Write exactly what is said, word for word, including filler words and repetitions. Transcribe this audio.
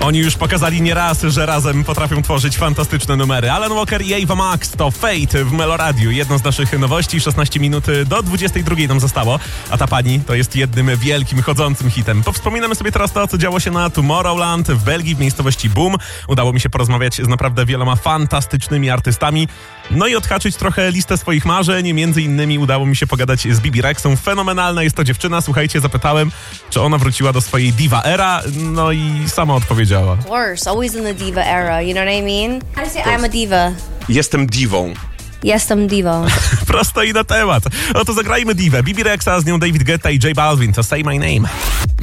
Oni już pokazali nieraz, że razem potrafią tworzyć fantastyczne numery. Alan Walker i Ava Max to Fate w Meloradiu. Jedno z naszych nowości, szesnaście minut do dwudziestej drugiej nam zostało. A ta pani to jest jednym wielkim, chodzącym hitem. Powspominamy sobie teraz to, co działo się na Tomorrowland w Belgii, w miejscowości Boom. Udało mi się porozmawiać z naprawdę wieloma fantastycznymi artystami. No i odhaczyć trochę listę swoich marzeń. Między innymi udało mi się pogadać z Bibi Rexą. Fenomenalna jest to dziewczyna. Słuchajcie, zapytałem, czy ona wróciła do swojej diva era. No i sama odpowiedziała. Of course, always in the diva era, you know what I mean? How do you say I'm a diva? Jestem diwą. Jestem divą. Prosto i na temat. No to zagrajmy divę. Bibi Rexa, z nią David Guetta i J Balvin. To Say My Name.